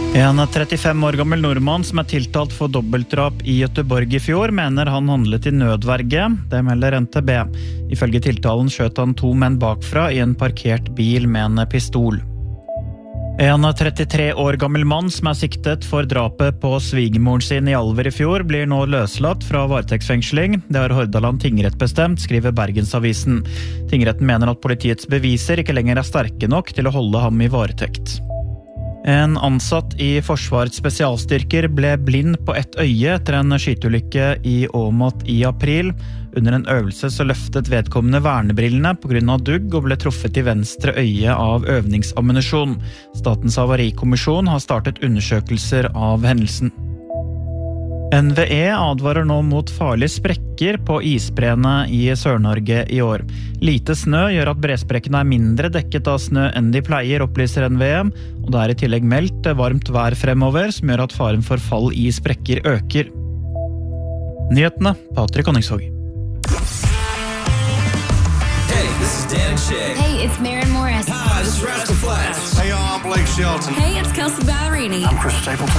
En 35 år gammel nordmann som tiltalt for dobbeltdrap I Göteborg I fjor, mener han handlet I nødverge. Det melder NTB. Ifølge tiltalen skjøt han 2 menn bakfra I en parkert bil med en pistol. En 33 år gammel mann som siktet for drapet på svigermoren sin I Alver I fjor, blir nå løslatt fra varetektsfengsling. Det har Hordaland tingrett bestemt, skriver Bergensavisen. Tingretten mener at politiets beviser ikke lenger sterke nok til å holde ham I varetekt. En ansatt I Forsvarets spesialstyrker ble blind på ett øye etter en skyteulykke I Åmot I april. Under en øvelse så løftet vedkommende vernebrillene på grunn av dugg og ble truffet I venstre øye av øvningsammunisjon. Statens havarikommisjon har startet undersøkelser av hendelsen. NVE advarer nå mot farlige sprekker på isbreene I Sør-Norge I år. Lite snø gjør at bresprekkene mindre dekket av snø enn de pleier, opplyser NVE, og det I tillegg meldt varmt vær fremover, som gjør at faren for fall I sprekker øker. Nyhetene, Patrick Konningsvåg. Hey, this is Dan and Shay. Hey, it's Maren Morris. Hi, this is Rascal Flatts. Hey, y'all, I'm Blake Shelton. Hey, it's Kelsey Ballerini. I'm Chris Stapleton.